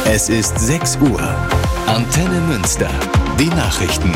Es ist 6 Uhr. Antenne Münster. Die Nachrichten.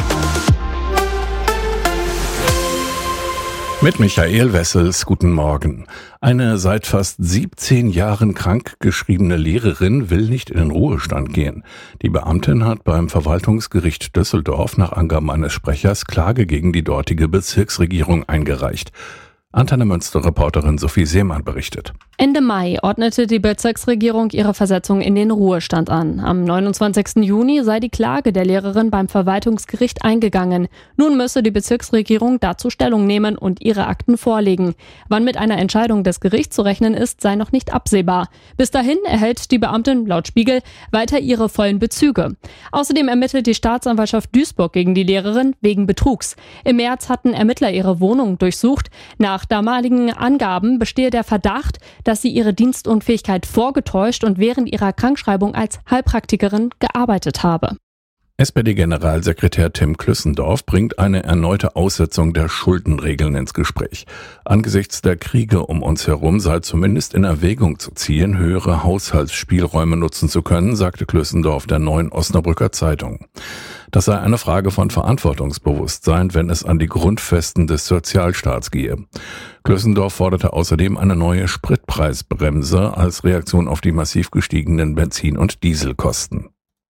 Mit Michael Wessels, guten Morgen. Eine seit fast 17 Jahren krankgeschriebene Lehrerin will nicht in den Ruhestand gehen. Die Beamtin hat beim Verwaltungsgericht Düsseldorf nach Angaben eines Sprechers Klage gegen die dortige Bezirksregierung eingereicht. Antenne Münster-Reporterin Sophie Seemann berichtet. Ende Mai ordnete die Bezirksregierung ihre Versetzung in den Ruhestand an. Am 29. Juni sei die Klage der Lehrerin beim Verwaltungsgericht eingegangen. Nun müsse die Bezirksregierung dazu Stellung nehmen und ihre Akten vorlegen. Wann mit einer Entscheidung des Gerichts zu rechnen ist, sei noch nicht absehbar. Bis dahin erhält die Beamtin laut Spiegel weiter ihre vollen Bezüge. Außerdem ermittelt die Staatsanwaltschaft Duisburg gegen die Lehrerin wegen Betrugs. Im März hatten Ermittler ihre Wohnung durchsucht. Nach damaligen Angaben bestehe der Verdacht, dass sie ihre Dienstunfähigkeit vorgetäuscht und während ihrer Krankschreibung als Heilpraktikerin gearbeitet habe. SPD-Generalsekretär Tim Klüssendorf bringt eine erneute Aussetzung der Schuldenregeln ins Gespräch. Angesichts der Kriege um uns herum sei zumindest in Erwägung zu ziehen, höhere Haushaltsspielräume nutzen zu können, sagte Klüssendorf der Neuen Osnabrücker Zeitung. Das sei eine Frage von Verantwortungsbewusstsein, wenn es an die Grundfesten des Sozialstaats gehe. Klüssendorf forderte außerdem eine neue Spritpreisbremse als Reaktion auf die massiv gestiegenen Benzin- und Dieselkosten.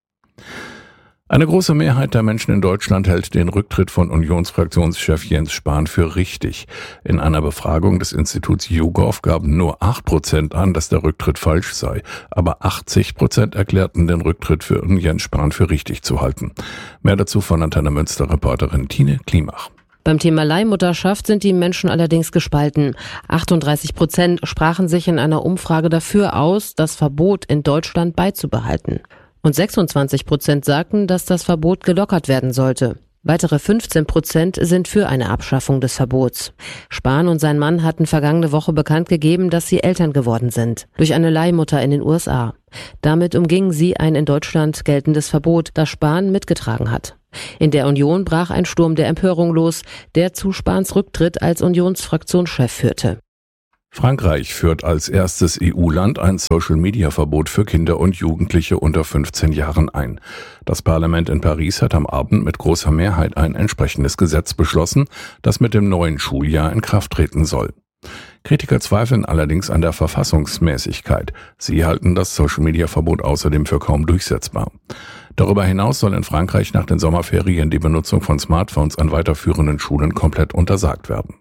Eine große Mehrheit der Menschen in Deutschland hält den Rücktritt von Unionsfraktionschef Jens Spahn für richtig. In einer Befragung des Instituts YouGov gaben nur 8% an, dass der Rücktritt falsch sei. Aber 80% erklärten den Rücktritt für Jens Spahn für richtig zu halten. Mehr dazu von Antenne Münster-Reporterin Tine Klimach. Beim Thema Leihmutterschaft sind die Menschen allerdings gespalten. 38% sprachen sich in einer Umfrage dafür aus, das Verbot in Deutschland beizubehalten. Und 26% sagten, dass das Verbot gelockert werden sollte. Weitere 15% sind für eine Abschaffung des Verbots. Spahn und sein Mann hatten vergangene Woche bekannt gegeben, dass sie Eltern geworden sind. Durch eine Leihmutter in den USA. Damit umgingen sie ein in Deutschland geltendes Verbot, das Spahn mitgetragen hat. In der Union brach ein Sturm der Empörung los, der zu Spahns Rücktritt als Unionsfraktionschef führte. Frankreich führt als erstes EU-Land ein Social-Media-Verbot für Kinder und Jugendliche unter 15 Jahren ein. Das Parlament in Paris hat am Abend mit großer Mehrheit ein entsprechendes Gesetz beschlossen, das mit dem neuen Schuljahr in Kraft treten soll. Kritiker zweifeln allerdings an der Verfassungsmäßigkeit. Sie halten das Social-Media-Verbot außerdem für kaum durchsetzbar. Darüber hinaus soll in Frankreich nach den Sommerferien die Benutzung von Smartphones an weiterführenden Schulen komplett untersagt werden.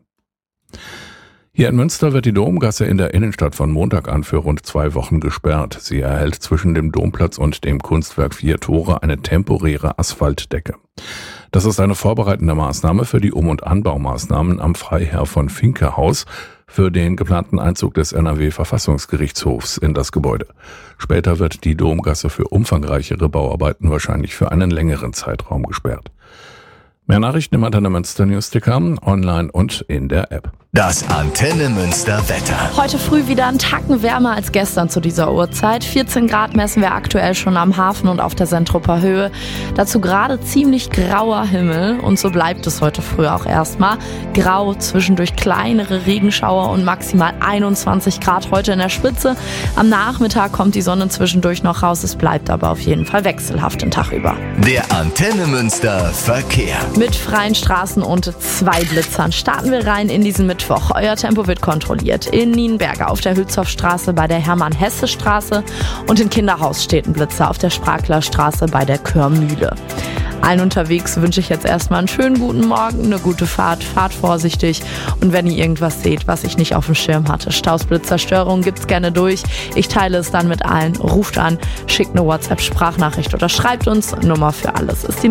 Hier in Münster wird die Domgasse in der Innenstadt von Montag an für rund 2 Wochen gesperrt. Sie erhält zwischen dem Domplatz und dem Kunstwerk 4 Tore eine temporäre Asphaltdecke. Das ist eine vorbereitende Maßnahme für die Um- und Anbaumaßnahmen am Freiherr von Finke-Haus für den geplanten Einzug des NRW-Verfassungsgerichtshofs in das Gebäude. Später wird die Domgasse für umfangreichere Bauarbeiten wahrscheinlich für einen längeren Zeitraum gesperrt. Mehr Nachrichten im Antenne Münster Newsticker, online und in der App. Das Antenne Münster Wetter. Heute früh wieder ein Tacken wärmer als gestern zu dieser Uhrzeit. 14 Grad messen wir aktuell schon am Hafen und auf der Sentruper Höhe. Dazu gerade ziemlich grauer Himmel und so bleibt es heute früh auch erstmal. Grau, zwischendurch kleinere Regenschauer und maximal 21 Grad heute in der Spitze. Am Nachmittag kommt die Sonne zwischendurch noch raus. Es bleibt aber auf jeden Fall wechselhaft den Tag über. Der Antenne Münster Verkehr. Mit freien Straßen und 2 Blitzern starten wir rein in diesen Mittwoch. Euer Tempo wird kontrolliert. In Nienberge auf der Hülshoffstraße bei der Hermann-Hesse-Straße und in Kinderhaus steht ein Blitzer auf der Spraklerstraße bei der Körmühle. Allen unterwegs wünsche ich jetzt erstmal einen schönen guten Morgen, eine gute Fahrt, fahrt vorsichtig und wenn ihr irgendwas seht, was ich nicht auf dem Schirm hatte, Staus, Blitzerstörungen, gibt's gerne durch. Ich teile es dann mit allen, ruft an, schickt eine WhatsApp-Sprachnachricht oder schreibt uns. Nummer für alles ist die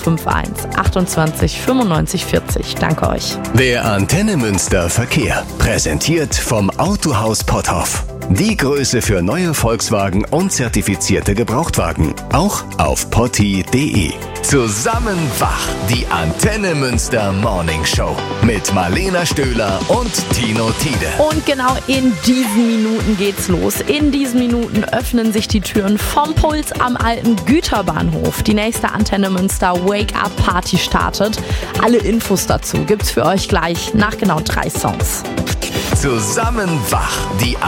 0251 28 95 40. Danke euch. Der Antenne Münster Verkehr, präsentiert vom Autohaus Potthoff. Die Größe für neue Volkswagen und zertifizierte Gebrauchtwagen. Auch auf potti.de. Zusammen wach, die Antenne Münster Morning Show mit Marlena Stöhler und Tino Tiede. Und genau in diesen Minuten geht's los. In diesen Minuten öffnen sich die Türen vom Puls am alten Güterbahnhof. Die nächste Antenne Münster Wake-Up Party startet. Alle Infos dazu gibt's für euch gleich nach genau 3 Songs. Zusammen wach, die